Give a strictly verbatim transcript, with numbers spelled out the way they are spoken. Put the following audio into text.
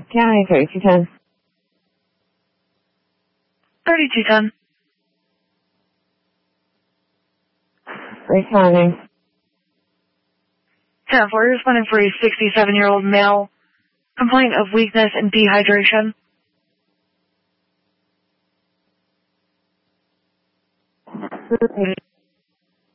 County, thirty-two ten. thirty-two ten. Responding. ten four, you're responding for a sixty-seven-year-old male. Complaint of weakness and dehydration.